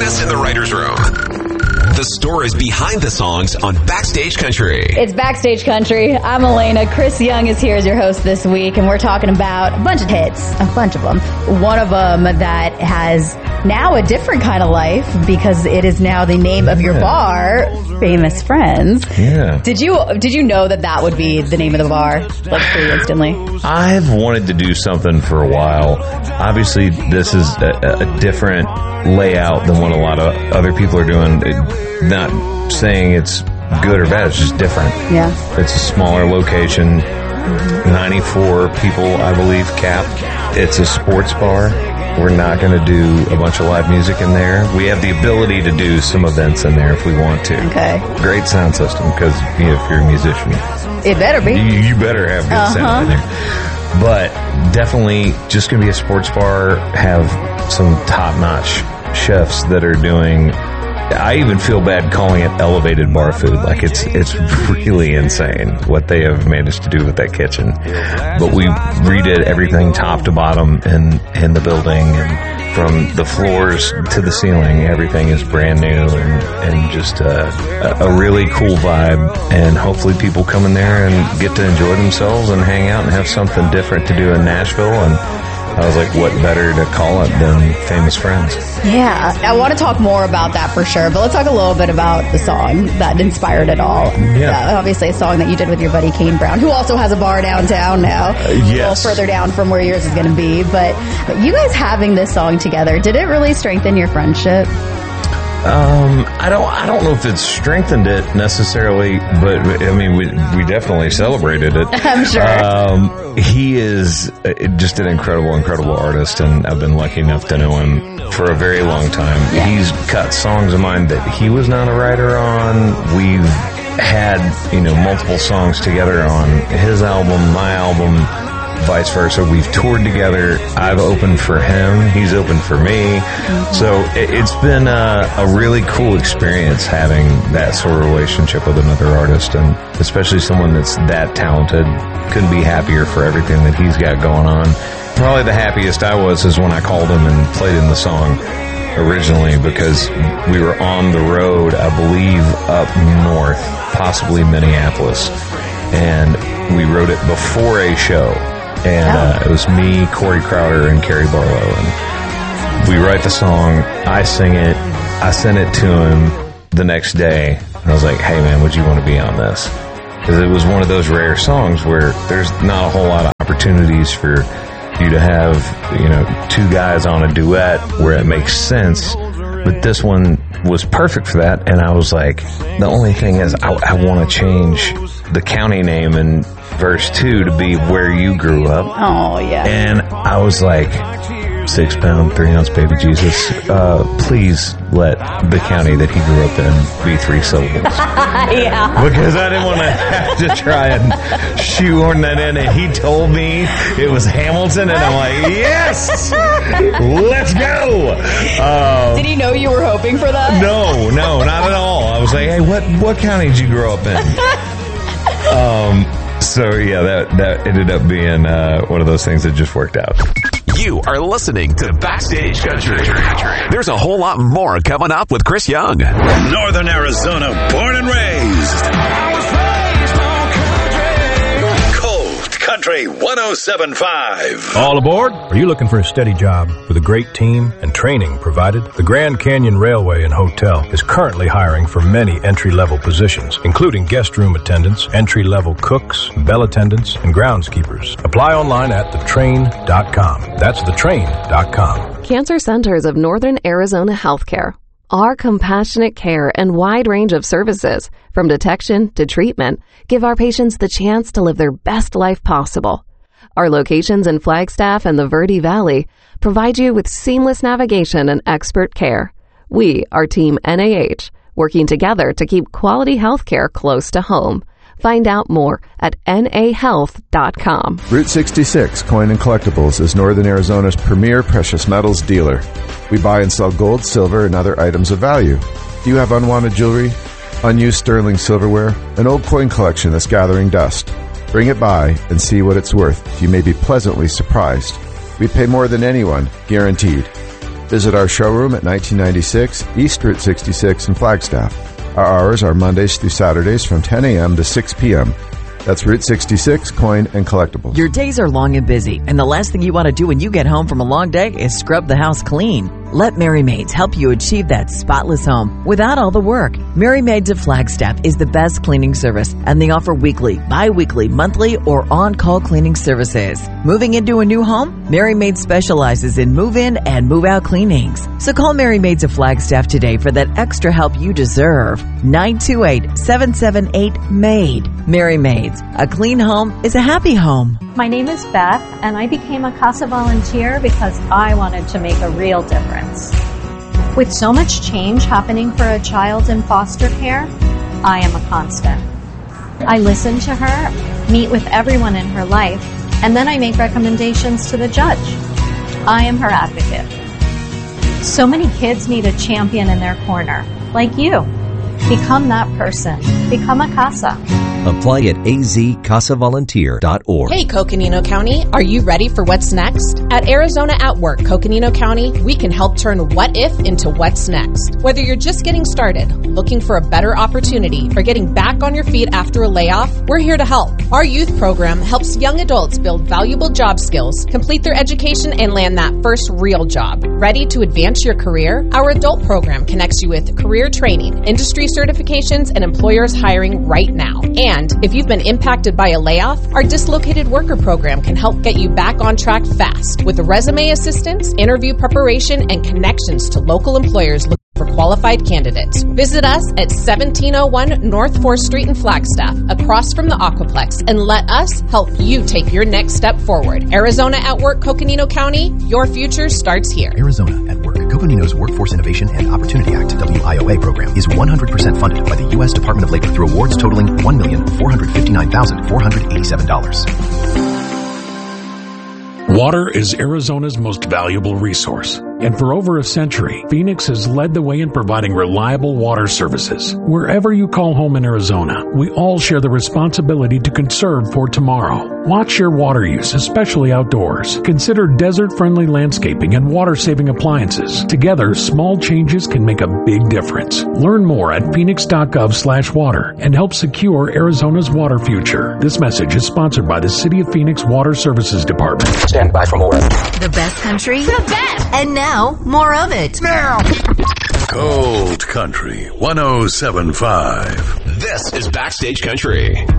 best in the writer's room. The stories behind the songs on Backstage Country. It's Backstage Country. I'm Elena. Chris Young is here as your host this week, and we're talking about a bunch of hits, a bunch of them. One of them that has now a different kind of life because it is now the name of your bar, Famous Friends. Yeah. Did you know that would be the name of the bar, like pretty instantly? I've wanted to do something for a while. Obviously, this is a different layout than what a lot of other people are doing. Not saying it's good or bad, it's just different. Yeah. It's a smaller location, 94 people, I believe, capped. It's a sports bar. We're not going to do a bunch of live music in there. We have the ability to do some events in there if we want to. Okay. Great sound system because if you're a musician, it better be. You better have good sound in there. But definitely just going to be a sports bar, have some top-notch chefs that are doing... I even feel bad calling it elevated bar food. Like it's really insane what they have managed to do with that kitchen. But we redid everything top to bottom in the building, and from the floors to the ceiling, everything is brand new and just a really cool vibe. And hopefully people come in there and get to enjoy themselves and hang out and have something different to do in Nashville. And I was like, what better to call it than Famous Friends? Yeah, I want to talk more about that for sure, but let's talk a little bit about the song that inspired it all. Yeah. Obviously a song that you did with your buddy Kane Brown, who also has a bar downtown now. Yes. A little further down from where yours is going to be. But you guys having this song together, did it really strengthen your friendship? I don't know if it strengthened it necessarily, but I mean, we definitely celebrated it. I'm sure. He is just an incredible artist, and I've been lucky enough to know him for a very long time. Yeah. He's cut songs of mine that he was not a writer on. We've had, multiple songs together on his album, my album, vice versa. We've toured together. I've opened for him. He's opened for me. Mm-hmm. So it's been a really cool experience having that sort of relationship with another artist, and especially someone that's that talented. Couldn't be happier for everything that he's got going on. Probably the happiest I was is when I called him and played him the song originally, because we were on the road, I believe, up north, possibly Minneapolis, and we wrote it before a show. And it was me, Corey Crowder, and Carrie Barlow. And we write the song, I sing it, I sent it to him the next day, and I was like, hey man, would you want to be on this? Because it was one of those rare songs where there's not a whole lot of opportunities for you to have, two guys on a duet where it makes sense. But this one was perfect for that, and I was like, the only thing is I want to change the county name in verse 2 to be where you grew up. Oh, yeah. And I was like, 6 pound, 3 ounce baby Jesus, please let the county that he grew up in be 3 syllables. Yeah. Because I didn't want to have to try and shoehorn that in, and he told me it was Hamilton, and I'm like, yes, let's go. Did he know you were hoping for that? No, not at all. I was like, hey, what county did you grow up in? So yeah, that ended up being one of those things that just worked out. You are listening to Backstage Country. There's a whole lot more coming up with Chris Young. Northern Arizona, born and raised. I was raised on country. Cold Country 107.5. All aboard? Are you looking for a steady job with a great team and training provided? The Grand Canyon Railway and Hotel is currently hiring for many entry-level positions, including guest room attendants, entry-level cooks, bell attendants, and groundskeepers. Apply online at thetrain.com. That's thetrain.com. Cancer Centers of Northern Arizona Healthcare. Our compassionate care and wide range of services, from detection to treatment, give our patients the chance to live their best life possible. Our locations in Flagstaff and the Verde Valley provide you with seamless navigation and expert care. We are Team NAH, working together to keep quality health care close to home. Find out more at nahealth.com. Route 66 Coin and Collectibles is Northern Arizona's premier precious metals dealer. We buy and sell gold, silver, and other items of value. Do you have unwanted jewelry, unused sterling silverware, an old coin collection that's gathering dust? Bring it by and see what it's worth. You may be pleasantly surprised. We pay more than anyone, guaranteed. Visit our showroom at 1996 East Route 66 in Flagstaff. Our hours are Mondays through Saturdays from 10 a.m. to 6 p.m. That's Route 66, Coin and Collectibles. Your days are long and busy, and the last thing you want to do when you get home from a long day is scrub the house clean. Let Mary Maids help you achieve that spotless home without all the work. Mary Maids of Flagstaff is the best cleaning service, and they offer weekly, bi-weekly, monthly, or on-call cleaning services. Moving into a new home? Mary Maids specializes in move-in and move-out cleanings. So call Mary Maids of Flagstaff today for that extra help you deserve. 928-778-MAID. Mary Maids. A clean home is a happy home. My name is Beth, and I became a CASA volunteer because I wanted to make a real difference. With so much change happening for a child in foster care, I am a constant. I listen to her, meet with everyone in her life, and then I make recommendations to the judge. I am her advocate. So many kids need a champion in their corner, like you. Become that person. Become a CASA. Apply at azcasavolunteer.org. Hey, Coconino County, are you ready for what's next? At Arizona at Work, Coconino County, we can help turn what if into what's next. Whether you're just getting started, looking for a better opportunity, or getting back on your feet after a layoff, we're here to help. Our youth program helps young adults build valuable job skills, complete their education, and land that first real job. Ready to advance your career? Our adult program connects you with career training, industry certifications, and employers hiring right now. And if you've been impacted by a layoff, our dislocated worker program can help get you back on track fast with resume assistance, interview preparation, and connections to local employers looking for qualified candidates. Visit us at 1701 North 4th Street in Flagstaff, across from the Aquaplex, and let us help you take your next step forward. Arizona at Work, Coconino County, your future starts here. Arizona at Work. Coconino's Workforce Innovation and Opportunity Act, WIOA program, is 100% funded by the U.S. Department of Labor through awards totaling $1,459,487. Water is Arizona's most valuable resource. And for over a century, Phoenix has led the way in providing reliable water services. Wherever you call home in Arizona, we all share the responsibility to conserve for tomorrow. Watch your water use, especially outdoors. Consider desert-friendly landscaping and water-saving appliances. Together, small changes can make a big difference. Learn more at phoenix.gov/water and help secure Arizona's water future. This message is sponsored by the City of Phoenix Water Services Department. Stand by for more. The best country? The best! And now, more of it. Now! Cold Country 107.5. This is Backstage Country.